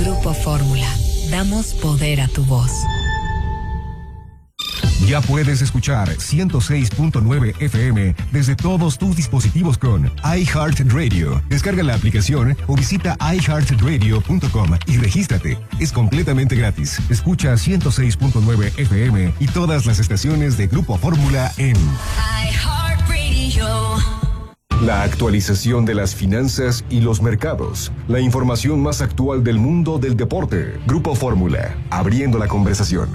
Grupo Fórmula. Damos poder a tu voz. Ya puedes escuchar 106.9 FM desde todos tus dispositivos con iHeartRadio. Descarga la aplicación o visita iHeartRadio.com y regístrate. Es completamente gratis. Escucha 106.9 FM y todas las estaciones de Grupo Fórmula en iHeartRadio. La actualización de las finanzas y los mercados. La información más actual del mundo del deporte. Grupo Fórmula, abriendo la conversación.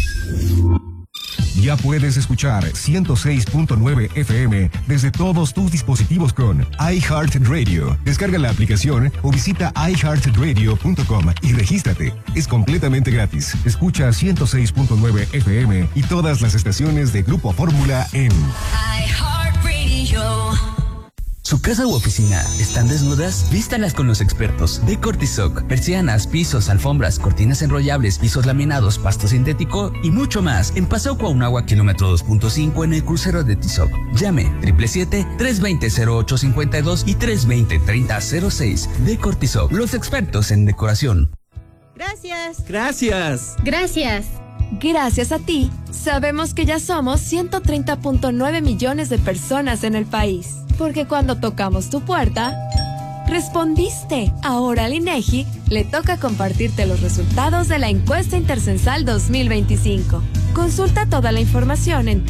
Ya puedes escuchar 106.9 FM desde todos tus dispositivos con iHeartRadio. Descarga la aplicación o visita iHeartRadio.com y regístrate. Es completamente gratis. Escucha 106.9 FM y todas las estaciones de Grupo Fórmula en iHeartRadio. ¿Su casa u oficina están desnudas? Vístalas con los expertos de Cortisoc. Persianas, pisos, alfombras, cortinas enrollables, pisos laminados, pasto sintético y mucho más. En Paseo Cuauhnáhuac, kilómetro 2.5 en el crucero de Tizoc. Llame 777-320-0852 y 320-3006 de Cortisoc. Los expertos en decoración. Gracias. Gracias. Gracias. Gracias a ti, sabemos que ya somos 130.9 millones de personas en el país. Porque cuando tocamos tu puerta, respondiste. Ahora al INEGI le toca compartirte los resultados de la encuesta Intercensal 2025. Consulta toda la información en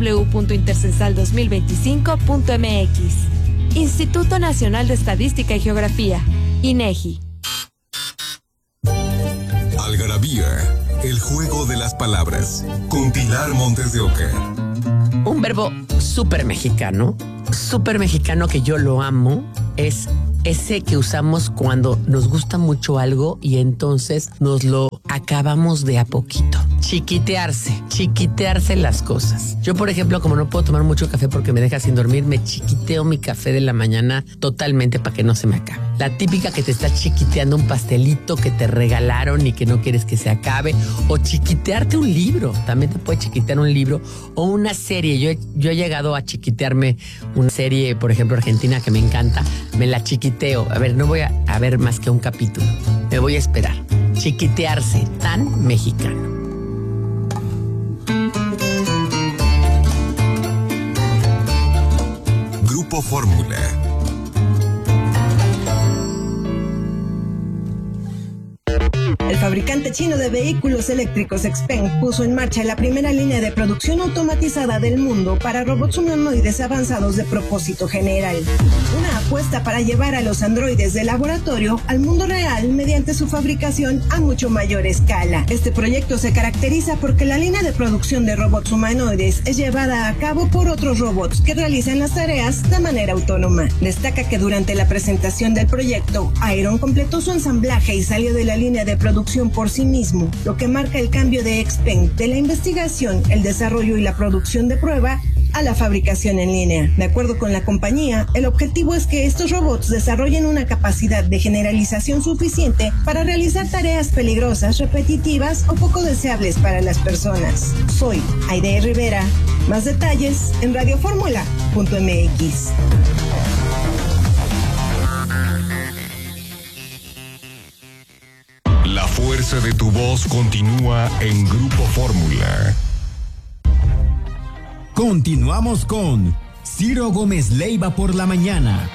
www.intercensal2025.mx. Instituto Nacional de Estadística y Geografía, INEGI. Algarabía, el juego de las palabras, con Pilar Montes de Oca. Un verbo súper mexicano que yo lo amo, es ese que usamos cuando nos gusta mucho algo y entonces nos lo acabamos de a poquito. Chiquitearse las cosas. Yo, por ejemplo, como no puedo tomar mucho café porque me deja sin dormir, me chiquiteo mi café de la mañana totalmente para que no se me acabe. La típica que te está chiquiteando un pastelito que te regalaron y que no quieres que se acabe, o chiquitearte un libro. También te puede chiquitear un libro o una serie. Yo he llegado a chiquitearme una serie, por ejemplo, argentina, que me encanta. Me la chiquiteo. A ver, no voy a ver más que un capítulo. Me voy a esperar. Chiquitearse, tan mexicano. Grupo Fórmula. El fabricante chino de vehículos eléctricos XPeng puso en marcha la primera línea de producción automatizada del mundo para robots humanoides avanzados de propósito general. Una apuesta para llevar a los androides de laboratorio al mundo real mediante su fabricación a mucho mayor escala. Este proyecto se caracteriza porque la línea de producción de robots humanoides es llevada a cabo por otros robots que realizan las tareas de manera autónoma. Destaca que durante la presentación del proyecto, Iron completó su ensamblaje y salió de la línea de producción por sí mismo, lo que marca el cambio de XPeng de la investigación, el desarrollo y la producción de prueba a la fabricación en línea. De acuerdo con la compañía, el objetivo es que estos robots desarrollen una capacidad de generalización suficiente para realizar tareas peligrosas, repetitivas o poco deseables para las personas. Soy Aide Rivera. Más detalles en radioformula.mx. La fuerza de tu voz continúa en Grupo Fórmula. Continuamos con Ciro Gómez Leiva por la mañana.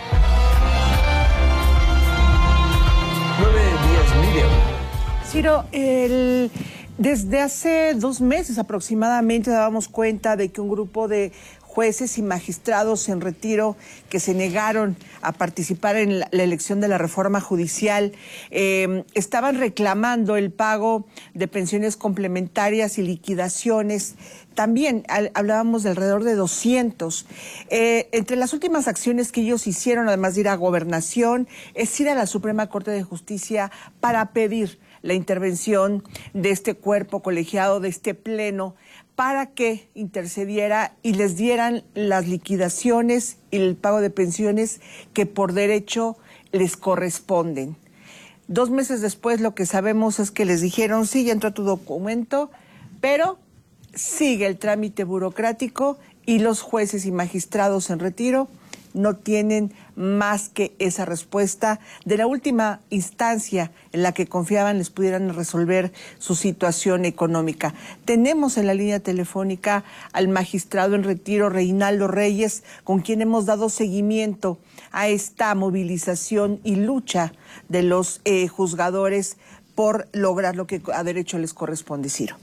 9:10 Miriam. Ciro, desde hace 2 meses aproximadamente dábamos cuenta de que un grupo de jueces y magistrados en retiro que se negaron a participar en la elección de la reforma judicial estaban reclamando el pago de pensiones complementarias y liquidaciones. También hablábamos de alrededor de 200. Entre las últimas acciones que ellos hicieron, además de ir a Gobernación, es ir a la Suprema Corte de Justicia para pedir la intervención de este cuerpo colegiado, de este pleno, para que intercediera y les dieran las liquidaciones y el pago de pensiones que por derecho les corresponden. 2 meses después lo que sabemos es que les dijeron, sí, ya entró tu documento, pero sigue el trámite burocrático y los jueces y magistrados en retiro no tienen más que esa respuesta de la última instancia en la que confiaban les pudieran resolver su situación económica. Tenemos en la línea telefónica al magistrado en retiro Reinaldo Reyes, con quien hemos dado seguimiento a esta movilización y lucha de los juzgadores por lograr lo que a derecho les corresponde. Ciro.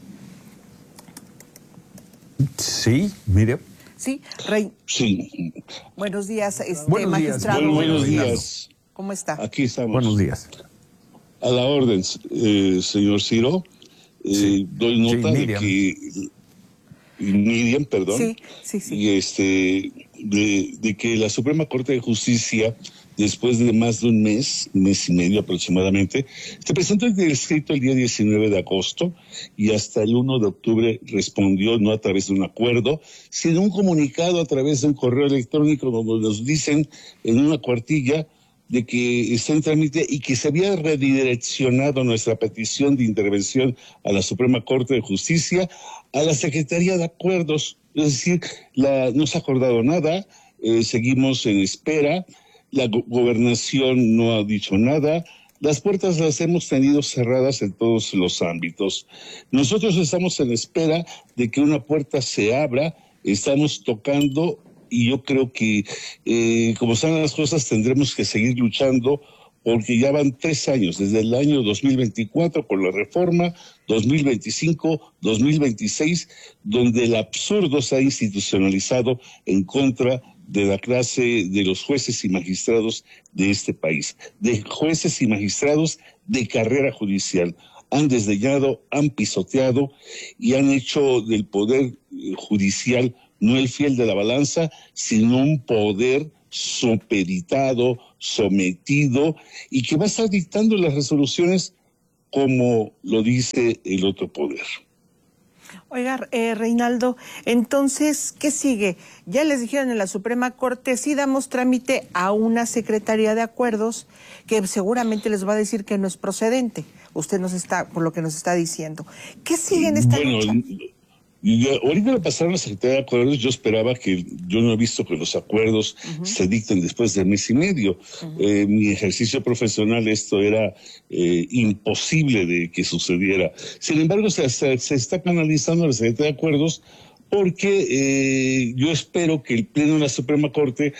Sí, mire. Sí, Sí. Buenos días, magistrado. Buenos días. ¿Cómo está? Aquí estamos. Buenos días. A la orden, señor Ciro. Sí. Doy nota de que Miriam, perdón. Sí. Y de que la Suprema Corte de Justicia, después de más de un mes y medio aproximadamente, se presentó el escrito el día 19 de agosto y hasta el 1 de octubre respondió, no a través de un acuerdo, sino un comunicado a través de un correo electrónico donde nos dicen en una cuartilla de que está en trámite y que se había redireccionado nuestra petición de intervención a la Suprema Corte de Justicia a la Secretaría de Acuerdos. Es decir, no se ha acordado nada, seguimos en espera. La gobernación no ha dicho nada. Las puertas las hemos tenido cerradas en todos los ámbitos. Nosotros estamos en espera de que una puerta se abra. Estamos tocando y yo creo que, como están las cosas, tendremos que seguir luchando porque ya van 3 años, desde el año 2024 con la reforma, 2025, 2026, donde el absurdo se ha institucionalizado en contra de la clase de los jueces y magistrados de este país, de jueces y magistrados de carrera judicial. Han desdeñado, han pisoteado y han hecho del poder judicial no el fiel de la balanza, sino un poder supeditado, sometido y que va a estar dictando las resoluciones como lo dice el otro poder. Oiga, Reinaldo, entonces, ¿qué sigue? Ya les dijeron en la Suprema Corte, sí damos trámite a una Secretaría de Acuerdos que seguramente les va a decir que no es procedente. Usted por lo que nos está diciendo. ¿Qué sigue en esta lucha? Ahorita me pasaron a la Secretaría de Acuerdos, yo no he visto que los acuerdos se dicten después de mes y medio. Mi ejercicio profesional esto era imposible de que sucediera. Sin embargo, se está canalizando a la Secretaría de Acuerdos porque yo espero que el Pleno de la Suprema Corte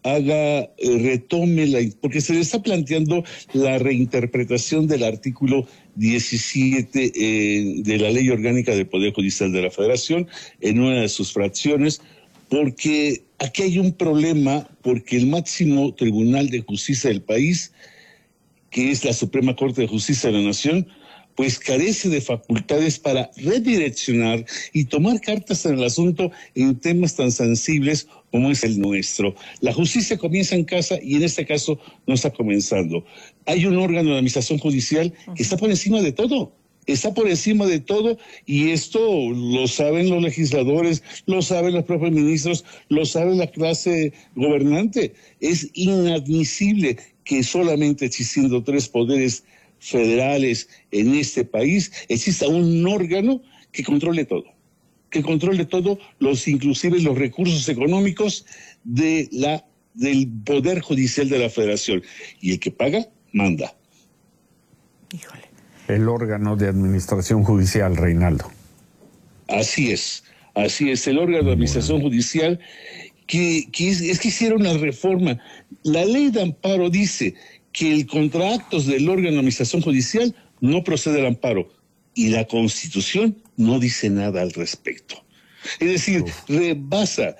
retome porque se le está planteando la reinterpretación del artículo 17 de la Ley Orgánica del Poder Judicial de la Federación en una de sus fracciones, porque aquí hay un problema, porque el máximo Tribunal de Justicia del país, que es la Suprema Corte de Justicia de la Nación, pues carece de facultades para redireccionar y tomar cartas en el asunto en temas tan sensibles como es el nuestro. La justicia comienza en casa y en este caso no está comenzando. Hay un órgano de administración judicial que está por encima de todo. Está por encima de todo y esto lo saben los legisladores, lo saben los propios ministros, lo sabe la clase gobernante. Es inadmisible que solamente existiendo 3 poderes federales en este país exista un órgano que controle todo, inclusive los recursos económicos del Poder Judicial de la Federación. Y el que paga, manda. Híjole. El órgano de administración judicial, Reinaldo. Así es, el órgano de administración judicial que hicieron la reforma. La ley de amparo dice que el contraactos del órgano de administración judicial no procede al amparo y la Constitución no dice nada al respecto. Es decir, rebasa,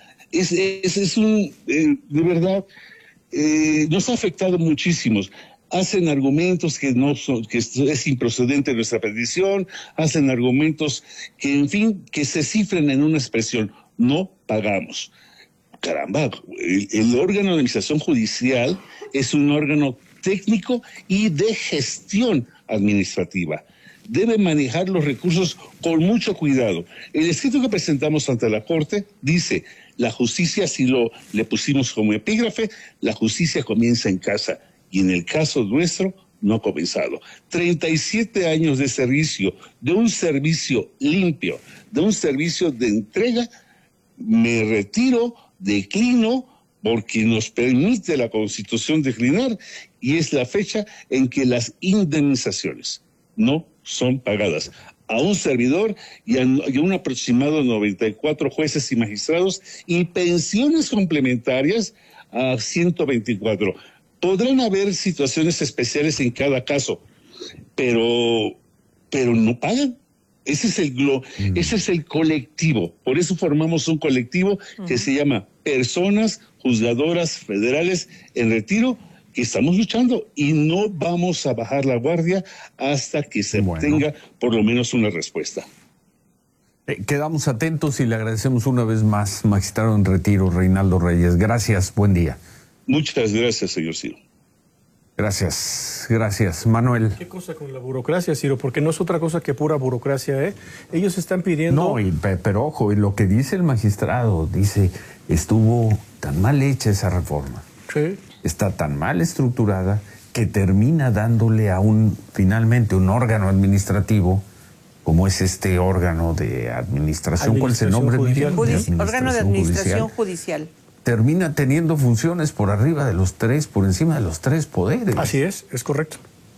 de verdad, nos ha afectado muchísimos. Hacen argumentos que es improcedente nuestra petición, hacen argumentos que, en fin, que se cifren en una expresión, no pagamos. Caramba, el órgano de administración judicial es un órgano técnico y de gestión administrativa. Debe manejar los recursos con mucho cuidado. El escrito que presentamos ante la Corte dice, la justicia, si le pusimos como epígrafe, la justicia comienza en casa. Y en el caso nuestro, no ha comenzado. 37 años de servicio, de un servicio limpio, de un servicio de entrega, me retiro, declino, porque nos permite la Constitución declinar y es la fecha en que las indemnizaciones no son pagadas a un servidor y a un aproximado 94 jueces y magistrados y pensiones complementarias a 124. Podrán haber situaciones especiales en cada caso, pero no pagan. Ese es el colectivo. Por eso formamos un colectivo que se llama Personas Juzgadoras Federales en Retiro, que estamos luchando y no vamos a bajar la guardia hasta que se obtenga por lo menos una respuesta. Quedamos atentos y le agradecemos una vez más, magistrado en retiro, Reinaldo Reyes. Gracias, buen día. Muchas gracias, señor Ciro. Gracias. Manuel. ¿Qué cosa con la burocracia, Ciro? Porque no es otra cosa que pura burocracia, ¿eh? Ellos están pidiendo... No, pero ojo, lo que dice el magistrado, dice, estuvo tan mal hecha esa reforma. Sí. Está tan mal estructurada que termina dándole a finalmente un órgano administrativo, como es este órgano de administración. ¿Cuál es el nombre? Órgano de administración judicial. Termina teniendo funciones por arriba de los tres, por encima de los tres poderes. Así es correcto.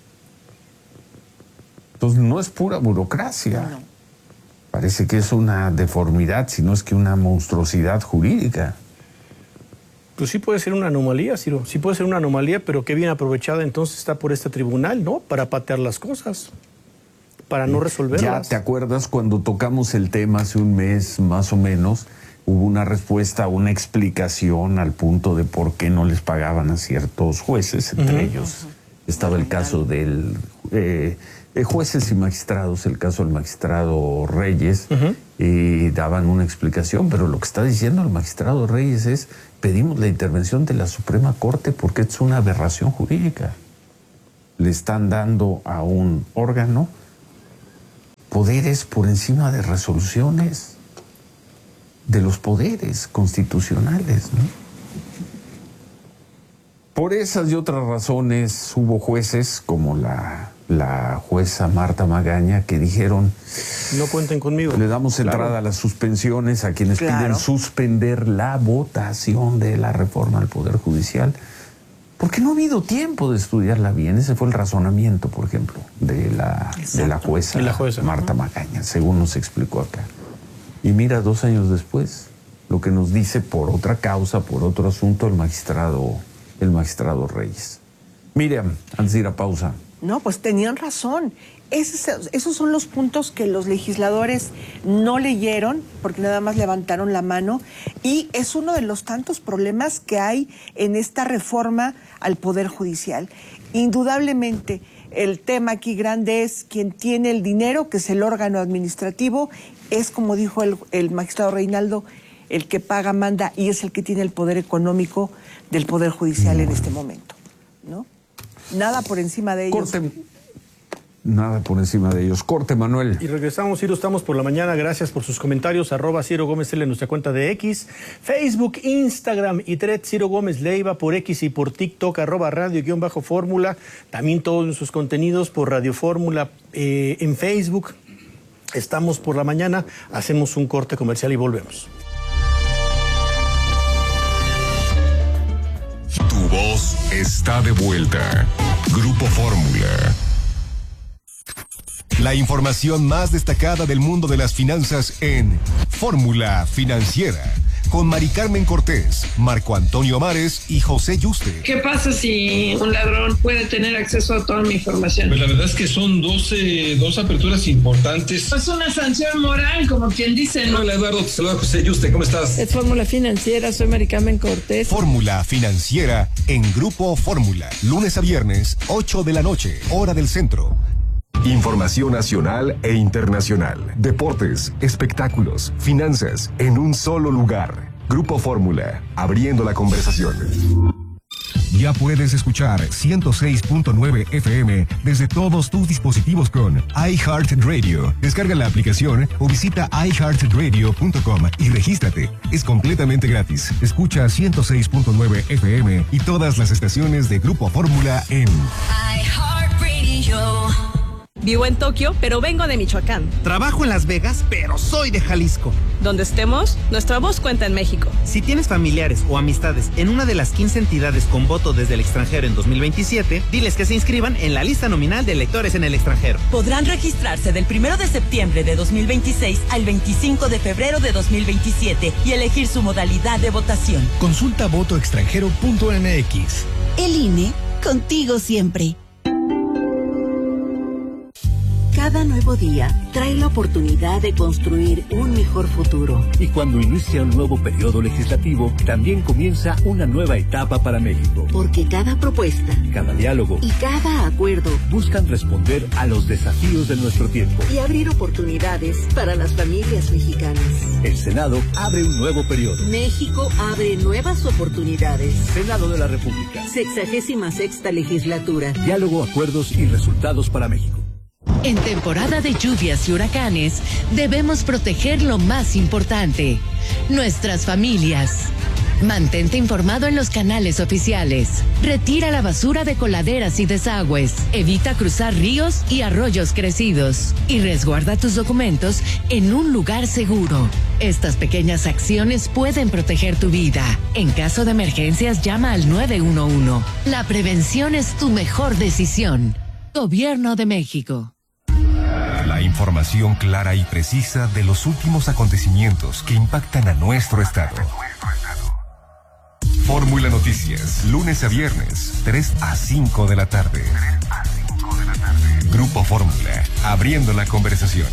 Entonces no es pura burocracia. No. Parece que es una deformidad, sino es que una monstruosidad jurídica. Pues sí puede ser una anomalía, Ciro. Sí puede ser una anomalía, pero qué bien aprovechada entonces está por este tribunal, ¿no? Para patear las cosas, para no resolverlas. Ya te acuerdas cuando tocamos el tema hace un mes más o menos, hubo una respuesta, una explicación al punto de por qué no les pagaban a ciertos jueces, entre ellos estaba el caso del jueces y magistrados, el caso del magistrado Reyes, y daban una explicación, pero lo que está diciendo el magistrado Reyes es: pedimos la intervención de la Suprema Corte porque es una aberración jurídica. Le están dando a un órgano poderes por encima de resoluciones de los poderes constitucionales, ¿no? Por esas y otras razones hubo jueces como la jueza Marta Magaña que dijeron: no cuenten conmigo. Le damos entrada a las suspensiones a quienes piden suspender la votación de la reforma al Poder Judicial, porque no ha habido tiempo de estudiarla bien. Ese fue el razonamiento, por ejemplo, de la jueza Marta Magaña, según nos explicó acá. Y mira, 2 años después, lo que nos dice por otra causa, por otro asunto, el magistrado Reyes. Miriam, antes de ir a pausa. No, pues tenían razón. Esos son los puntos que los legisladores no leyeron, porque nada más levantaron la mano, y es uno de los tantos problemas que hay en esta reforma al Poder Judicial. Indudablemente, el tema aquí grande es quien tiene el dinero, que es el órgano administrativo, es, como dijo el magistrado Reinaldo, el que paga, manda, y es el que tiene el poder económico del Poder Judicial en este momento, ¿no? Nada por encima de ellos. Nada por encima de ellos. Corte, Manuel. Y regresamos, Ciro, estamos por la mañana. Gracias por sus comentarios. @Ciro Gómez L en nuestra cuenta de X, Facebook, Instagram y Thread Ciro Gómez Leiva, por X y por TikTok, @radio_fórmula. También todos sus contenidos por Radio Fórmula en Facebook. Estamos por la mañana. Hacemos un corte comercial y volvemos. Tu voz está de vuelta. Grupo Fórmula. La información más destacada del mundo de las finanzas en Fórmula Financiera, con Mari Carmen Cortés, Marco Antonio Amares y José Yuste. ¿Qué pasa si un ladrón puede tener acceso a toda mi información? Pues la verdad es que son dos aperturas importantes. Es una sanción moral, como quien dice, ¿no? Hola, Eduardo, te saluda José Yuste, ¿cómo estás? Es Fórmula Financiera, soy Mari Carmen Cortés. Fórmula Financiera en Grupo Fórmula, lunes a viernes, 8 de la noche, hora del centro. Información nacional e internacional, deportes, espectáculos, finanzas, en un solo lugar. Grupo Fórmula, abriendo la conversación. Ya puedes escuchar 106.9 FM desde todos tus dispositivos con iHeartRadio. Descarga la aplicación o visita iHeartRadio.com y regístrate. Es completamente gratis. Escucha 106.9 FM y todas las estaciones de Grupo Fórmula en iHeartRadio. Vivo en Tokio, pero vengo de Michoacán. Trabajo en Las Vegas, pero soy de Jalisco. Donde estemos, nuestra voz cuenta en México. Si tienes familiares o amistades en una de las 15 entidades con voto desde el extranjero en 2027, diles que se inscriban en la lista nominal de electores en el extranjero. Podrán registrarse del 1 de septiembre de 2026 al 25 de febrero de 2027 y elegir su modalidad de votación. Consulta votoextranjero.mx. El INE, contigo siempre. Cada nuevo día trae la oportunidad de construir un mejor futuro. Y cuando inicia un nuevo periodo legislativo, también comienza una nueva etapa para México. Porque cada propuesta, cada diálogo y cada acuerdo buscan responder a los desafíos de nuestro tiempo y abrir oportunidades para las familias mexicanas. El Senado abre un nuevo periodo. México abre nuevas oportunidades. Senado de la República. 66ª legislatura. Diálogo, acuerdos y resultados para México. En temporada de lluvias y huracanes, debemos proteger lo más importante, nuestras familias. Mantente informado en los canales oficiales. Retira la basura de coladeras y desagües. Evita cruzar ríos y arroyos crecidos. Y resguarda tus documentos en un lugar seguro. Estas pequeñas acciones pueden proteger tu vida. En caso de emergencias, llama al 911. La prevención es tu mejor decisión. Gobierno de México. La información clara y precisa de los últimos acontecimientos que impactan a nuestro estado. Fórmula Noticias, lunes a viernes, 3 a 5 de la tarde. Grupo Fórmula, abriendo la conversación.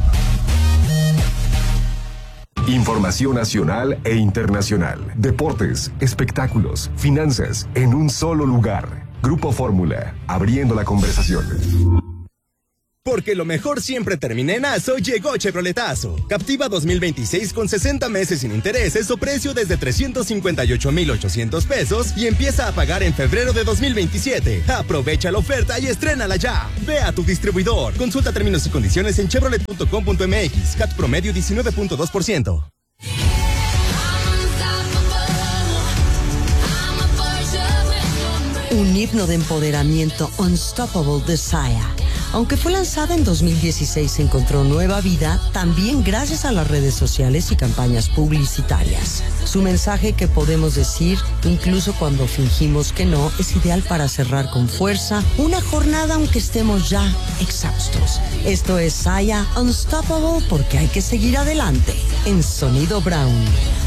Información nacional e internacional, deportes, espectáculos, finanzas, en un solo lugar. Grupo Fórmula, abriendo la conversación. Porque lo mejor siempre termina en ASO, llegó Chevroletazo. Captiva 2026 con 60 meses sin intereses o precio desde 358,800 pesos y empieza a pagar en febrero de 2027. Aprovecha la oferta y estrénala ya. Ve a tu distribuidor. Consulta términos y condiciones en chevrolet.com.mx. CAT promedio 19.2%. Un himno de empoderamiento, Unstoppable de Saya. Aunque fue lanzada en 2016, encontró nueva vida también gracias a las redes sociales y campañas publicitarias. Su mensaje, que podemos decir, incluso cuando fingimos que no, es ideal para cerrar con fuerza una jornada aunque estemos ya exhaustos. Esto es Saya Unstoppable, porque hay que seguir adelante en Sonido Brown.